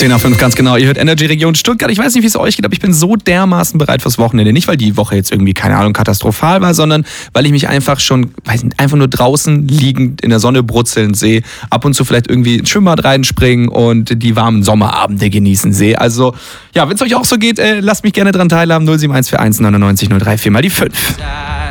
10 nach 5, ganz genau. Ihr hört Energy Region Stuttgart. Ich weiß nicht, wie es euch geht, aber ich bin so dermaßen bereit fürs Wochenende. Nicht, weil die Woche jetzt irgendwie, keine Ahnung, katastrophal war, sondern weil ich mich einfach schon, einfach nur draußen liegend in der Sonne brutzeln sehe, ab und zu vielleicht irgendwie ins Schwimmbad reinspringen und die warmen Sommerabende genießen sehe. Also, ja, wenn es euch auch so geht, lasst mich gerne dran teilhaben. 07141 99 034 mal die 5.